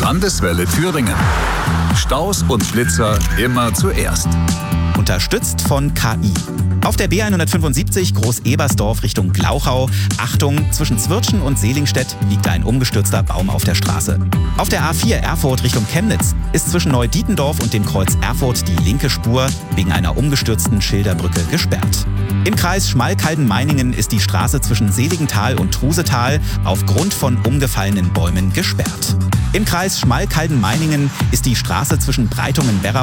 Landeswelle Thüringen. Staus und Blitzer immer zuerst. Unterstützt von KI. Auf der B175 Groß-Ebersdorf Richtung Glauchau. Achtung, zwischen Zwirtschen und Selingstedt liegt ein umgestürzter Baum auf der Straße. Auf der A4 Erfurt Richtung Chemnitz ist zwischen Neudietendorf und dem Kreuz Erfurt die linke Spur wegen einer umgestürzten Schilderbrücke gesperrt. Im Kreis Schmalkalden-Meiningen ist die Straße zwischen Seligenthal und Trusetal aufgrund von umgefallenen Bäumen gesperrt. Im Kreis Schmalkalden-Meiningen ist die Straße zwischen Breitungen-Werra